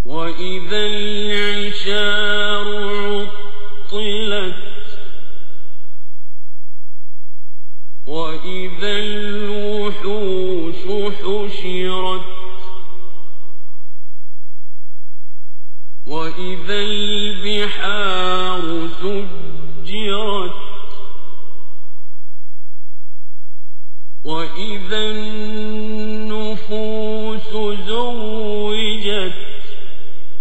وإذا العشار عطلت وإذا الوحوش حشرت وإذا البحار سجرت وإذا النفوس زوجت